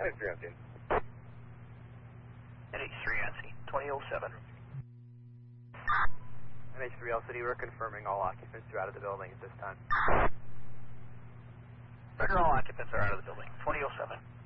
NH3 on scene. NH3 on scene, 2007. NH3 City, we're confirming all occupants are out of the building at this time. Roger, all occupants are out of the building, 2007.